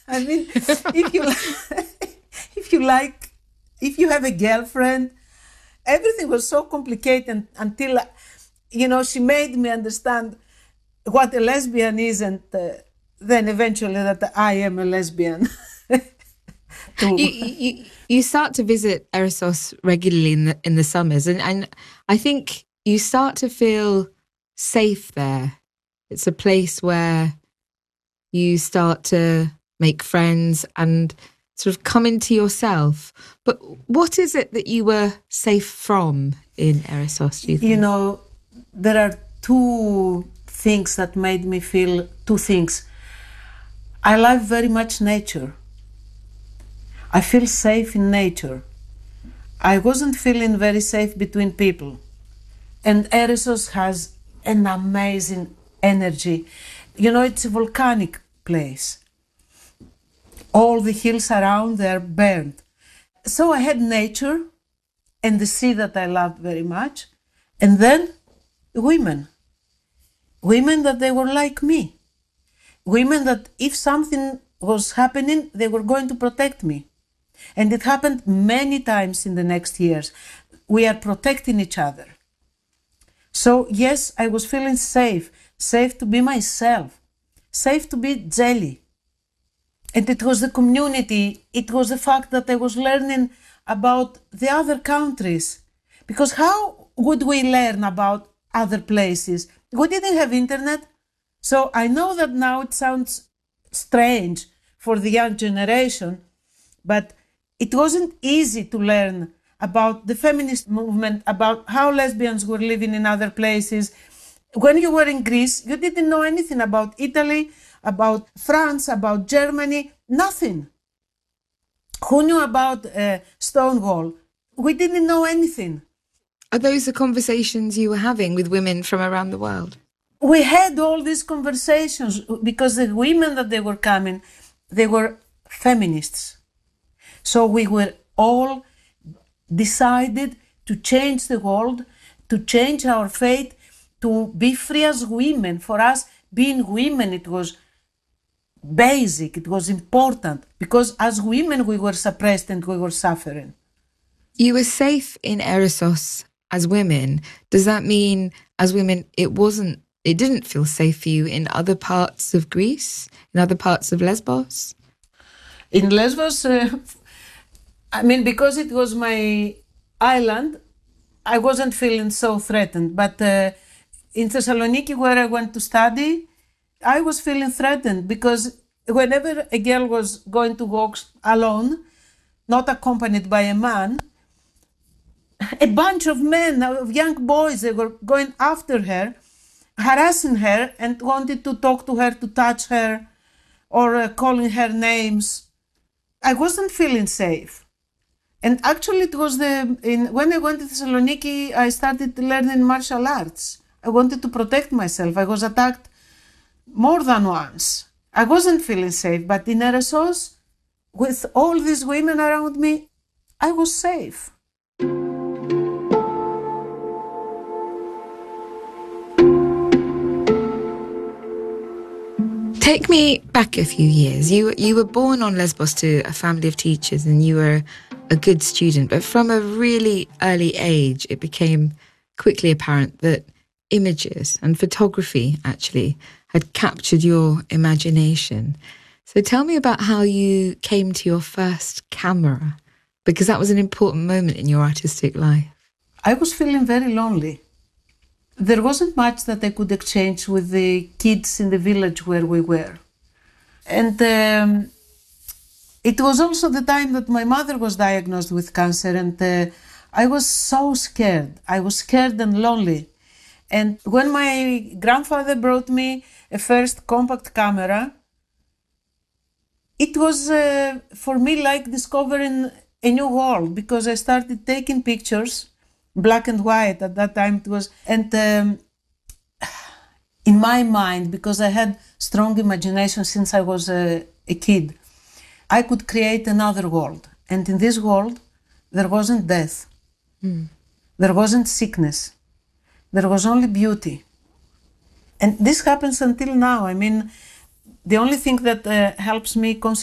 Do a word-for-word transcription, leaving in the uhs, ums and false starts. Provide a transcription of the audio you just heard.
I mean, if you if you like, if you have a girlfriend, everything was so complicated until, you know, she made me understand what a lesbian is, and uh, then eventually that I am a lesbian. You, Too. you you start to visit Erissos regularly in the in the summers, and, and I think you start to feel safe there. It's a place where you start to make friends and sort of come into yourself. But what is it that you were safe from in Erissos, do you You think? know, there are two things that made me feel two things. I love very much nature. I feel safe in nature. I wasn't feeling very safe between people. And Erissos has an amazing energy. You know, it's a volcanic place. All the hills around they are burned. So I had nature and the sea that I loved very much. And then women. Women that they were like me. Women that if something was happening, they were going to protect me. And it happened many times in the next years. We are protecting each other. So yes, I was feeling safe, safe to be myself, safe to be jelly. And it was the community, it was the fact that I was learning about the other countries. Because how would we learn about other places? We didn't have internet. So I know that now it sounds strange for the young generation, but it wasn't easy to learn about the feminist movement, about how lesbians were living in other places. When you were in Greece, you didn't know anything about Italy, about France, about Germany, nothing. Who knew about uh, Stonewall? We didn't know anything. Are those the conversations you were having with women from around the world? We had all these conversations because the women that they were coming, they were feminists. So we were all decided to change the world, to change our fate, to be free as women. For us, being women, it was basic, it was important, because as women we were suppressed and we were suffering. You were safe in Erissos as women. Does that mean as women it wasn't, it didn't feel safe for you in other parts of Greece, in other parts of Lesbos? In Lesbos, uh, I mean, because it was my island, I wasn't feeling so threatened. But uh, in Thessaloniki, where I went to study, I was feeling threatened because whenever a girl was going to walk alone, not accompanied by a man, a bunch of men, of young boys, they were going after her, harassing her and wanted to talk to her, to touch her, or uh, calling her names. I wasn't feeling safe. And actually it was the, in, when I went to Thessaloniki, I started learning martial arts. I wanted to protect myself. I was attacked more than once. I wasn't feeling safe, but in Erissos, with all these women around me, I was safe. Take me back a few years. You you were born on Lesbos to a family of teachers and you were a good student, but from a really early age, it became quickly apparent that images and photography actually had captured your imagination. So tell me about how you came to your first camera, because that was an important moment in your artistic life. I was feeling very lonely. There wasn't much that I could exchange with the kids in the village where we were. And um, it was also the time that my mother was diagnosed with cancer, and uh, I was so scared. I was scared and lonely. And when my grandfather brought me a first compact camera, it was uh, for me like discovering a new world, because I started taking pictures, black and white at that time it was, and um, in my mind, because I had strong imagination since I was a, a kid, I could create another world. And in this world, there wasn't death. Mm. There wasn't sickness. There was only beauty. And this happens until now. I mean, the only thing that uh, helps me concentrate